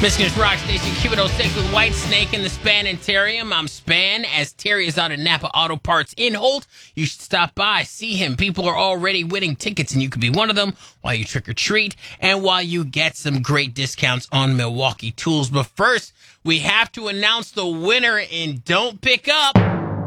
Michigan's Rock Station, Q106 with White Snake in the Spanitarium. I'm Span. As Terry is out at Napa Auto Parts in Holt, you should stop by, see him. People are already winning tickets, and you could be one of them while you trick or treat and while you get some great discounts on Milwaukee tools. But first, we have to announce the winner in Don't Pick Up.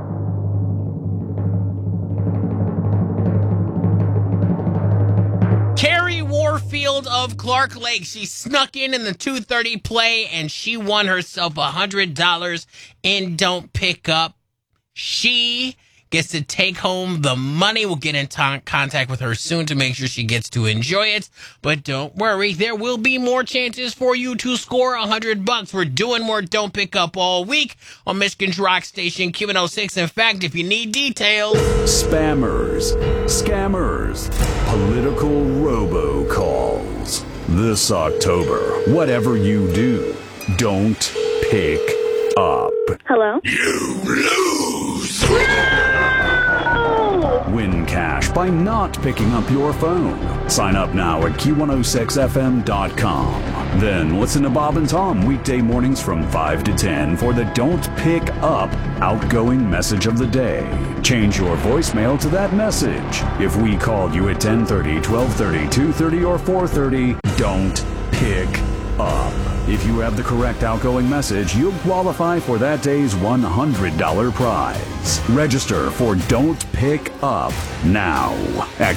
Carrie Warfield of Clark Lake. She snuck in the 2:30 play, and she won herself $100 in Don't Pick Up. She gets to take home the money. We'll get in contact with her soon to make sure she gets to enjoy it. But don't worry, there will be more chances for you to score $100. We're doing more Don't Pick Up all week on Michigan's Rock Station, Q106. In fact, if you need details... Spammers, scammers, political robocalls. This October, whatever you do, don't pick up. Hello? You lose! Win cash by not picking up your phone. Sign up now at Q106FM.com. Then listen to Bob and Tom weekday mornings from 5 to 10 for the Don't Pick Up outgoing message of the day. Change your voicemail to that message. If we called you at 10:30, 12:30, 2:30, or 4:30, don't pick up. If you have the correct outgoing message, you'll qualify for that day's $100 prize. Register for Don't Pick Up now at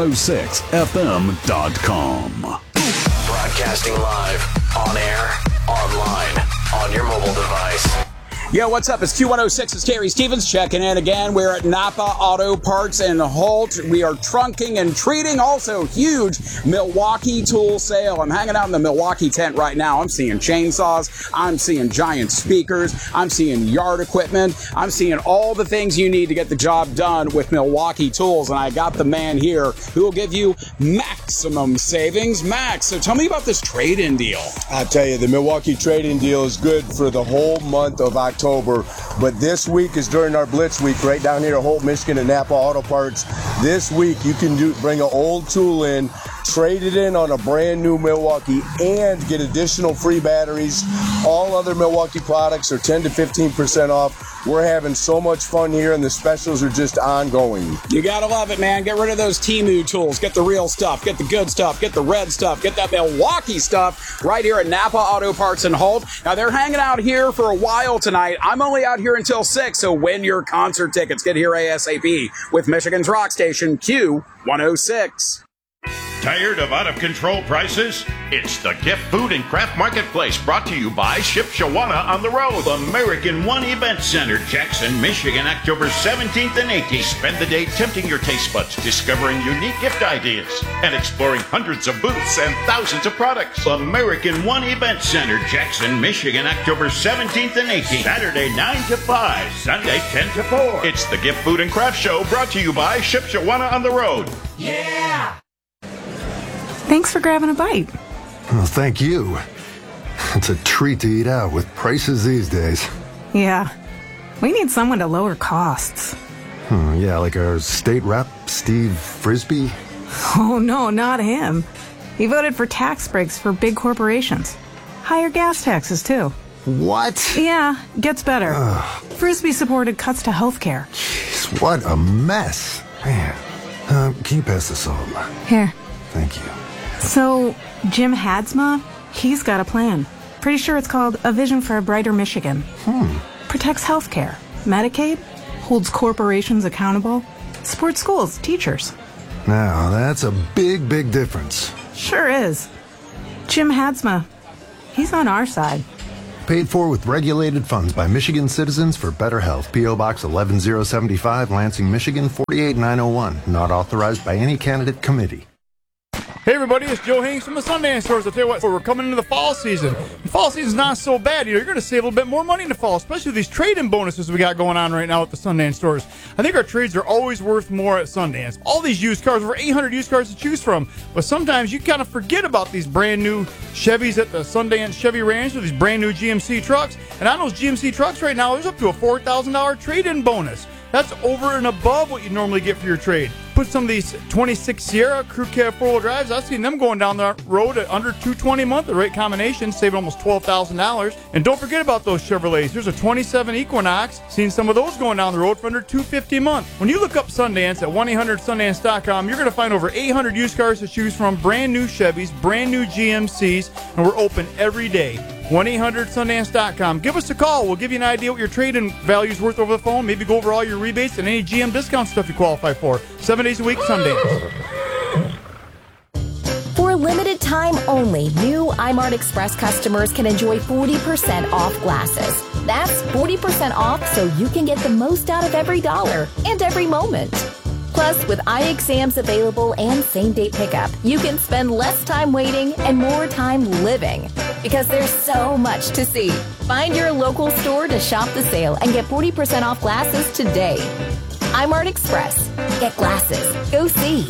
Q106FM.com. Broadcasting live, on air, online, on your mobile device. Yo, what's up? It's Q106. It's Terry Stevens checking in again. We're at Napa Auto Parts in Holt. We are trunking and treating. Also, huge Milwaukee tool sale. I'm hanging out in the Milwaukee tent right now. I'm seeing chainsaws. I'm seeing giant speakers. I'm seeing yard equipment. I'm seeing all the things you need to get the job done with Milwaukee tools. And I got the man here who will give you maximum savings. Max, so tell me about this trade-in deal. I tell you, the Milwaukee trade-in deal is good for the whole month of October, but this week is during our Blitz Week right down here at Holt, Michigan at Napa Auto Parts. This week you can bring an old tool in, trade it in on a brand new Milwaukee, and get additional free batteries. All other Milwaukee products are 10 to 15% off. We're having so much fun here, and the specials are just ongoing. You gotta love it, man. Get rid of those Temu tools. Get the real stuff. Get the good stuff. Get the red stuff. Get that Milwaukee stuff right here at Napa Auto Parts in Holt. Now, they're hanging out here for a while tonight. I'm only out here until 6, so win your concert tickets. Get here ASAP with Michigan's Rock Station, Q106. Tired of out-of-control prices? It's the Gift Food and Craft Marketplace, brought to you by Ship Shawana on the Road. American One Event Center, Jackson, Michigan, October 17th and 18th. Spend the day tempting your taste buds, discovering unique gift ideas, and exploring hundreds of booths and thousands of products. American One Event Center, Jackson, Michigan, October 17th and 18th. Saturday 9 to 5, Sunday 10 to 4. It's the Gift Food and Craft Show, brought to you by Ship Shawana on the Road. Yeah! Thanks for grabbing a bite. Well, thank you. It's a treat to eat out with prices these days. Yeah. We need someone to lower costs. Yeah, like our state rep, Steve Frisbee. Oh, no, not him. He voted for tax breaks for big corporations. Higher gas taxes, too. What? Yeah, gets better. Frisbee supported cuts to health care. Jeez, what a mess. Man. Can you pass the salt? Here. Thank you. So, Jim Hadsma, he's got a plan. Pretty sure it's called A Vision for a Brighter Michigan. Protects healthcare, Medicaid, holds corporations accountable, supports schools, teachers. Now, that's a big, big difference. Sure is. Jim Hadsma, he's on our side. Paid for with regulated funds by Michigan citizens for better health. P.O. Box 11075, Lansing, Michigan 48901. Not authorized by any candidate committee. Hey everybody, it's Joe Haynes from the Sundance Stores. I'll tell you what, we're coming into the fall season. The fall season's not so bad. You're going to save a little bit more money in the fall, especially with these trade-in bonuses we got going on right now at the Sundance Stores. I think our trades are always worth more at Sundance. All these used cars, over 800 used cars to choose from. But sometimes you kind of forget about these brand new Chevys at the Sundance Chevy Ranch or these brand new GMC trucks. And on those GMC trucks right now, there's up to a $4,000 trade-in bonus. That's over and above what you normally get for your trade. Put some of these 26 Sierra Crew Cab 4-wheel drives, I've seen them going down the road at under $220 a month, the right combination, saving almost $12,000. And don't forget about those Chevrolets. There's a 27 Equinox, seen some of those going down the road for under $250 a month. When you look up Sundance at 1-800-Sundance.com, you're going to find over 800 used cars to choose from, brand new Chevys, brand new GMCs, and we're open every day. 1-800-Sundance.com. Give us a call. We'll give you an idea what your trade-in value is worth over the phone. Maybe go over all your rebates and any GM discount stuff you qualify for. 7 days a week, Sundance. For a limited time only, new iMart Express customers can enjoy 40% off glasses. That's 40% off so you can get the most out of every dollar and every moment. Plus, with eye exams available and same-day pickup, you can spend less time waiting and more time living. Because there's so much to see. Find your local store to shop the sale and get 40% off glasses today. iMart Express. Get glasses. Go see.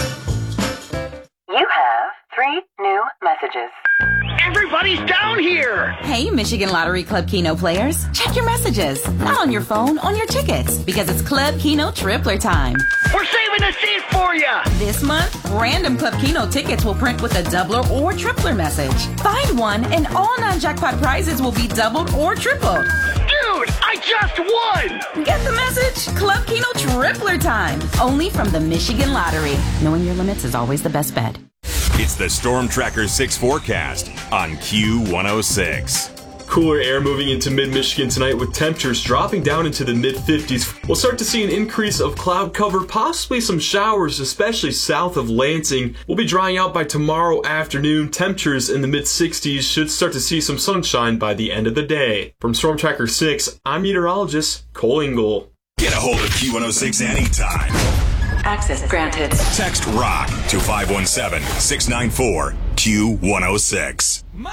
You have 3 new messages. Everybody's down here! Hey, Michigan Lottery Club Keno players. Check your messages. Not on your phone, on your tickets. Because it's Club Keno Tripler time. We're saving a seat for you! This month, random Club Keno tickets will print with a doubler or tripler message. Find one and all non-jackpot prizes will be doubled or tripled. Dude, I just won! Get the message? Club Keno Tripler time. Only from the Michigan Lottery. Knowing your limits is always the best bet. It's the Storm Tracker 6 forecast on Q106. Cooler air moving into mid-Michigan tonight with temperatures dropping down into the mid-50s. We'll start to see an increase of cloud cover, possibly some showers, especially south of Lansing. We'll be drying out by tomorrow afternoon. Temperatures in the mid-60s, should start to see some sunshine by the end of the day. From Storm Tracker 6, I'm meteorologist Cole Ingle. Get a hold of Q106 anytime. Access granted. Text ROCK to 517-694-Q106.